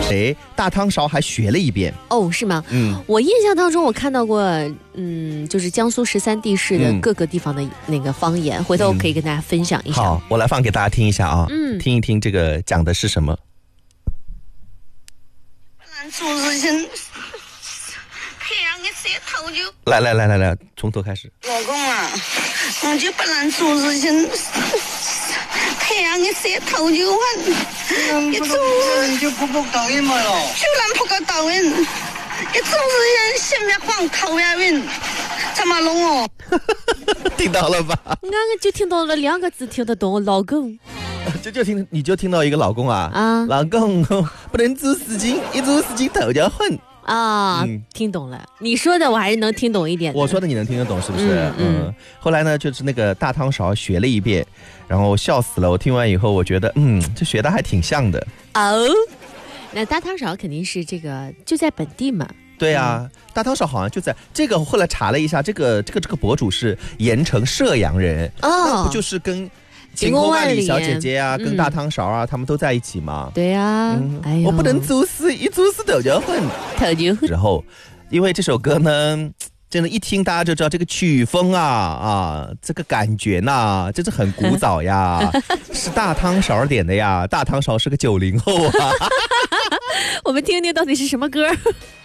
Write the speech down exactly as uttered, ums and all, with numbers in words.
哎，大汤勺还学了一遍。 哦，是吗？嗯，我印象当中我看到过，嗯，就是江苏十三地市的各个地方的那个方言，嗯、回头可以跟大家分享一下。 好，我来放给大家听一下啊，嗯，听一听这个讲的是什么。来来来来来，从头开始。 老公啊，我就不能做事情，太阳的舌头就弯，一做事就扑扑抖音嘛咯，就能扑个抖音，一做事情心里慌头也晕，怎么弄哦？ 听到了吧？ 我就听到了两个字，听得懂，老公。 就就听你就听到一个老公啊啊，老公不能做事情，一做事情头就昏。 啊、嗯，听懂了。你说的我还是能听懂一点的。 我说的你能听得懂是不是？嗯。嗯后来呢，就是那个大汤勺学了一遍，然后笑死了。我听完以后，我觉得，嗯，这学的还挺像的。 哦，那大汤勺肯定是这个就在本地嘛。 对啊，嗯、大汤勺好像就在这个。后来查了一下，这个这个这个博主是盐城射阳人，哦，那不就是跟晴空万里小姐姐啊，跟大汤勺啊，嗯、他们都在一起嘛。 对呀、啊嗯哎， 我不能做事，一做事头就昏， 头就昏。 之后，因为这首歌呢，真的，一听大家就知道这个曲风啊啊，这个感觉呐，真是很古早呀，是大汤勺点的呀。大汤勺是个九零后啊。 我们听听到底是什么歌。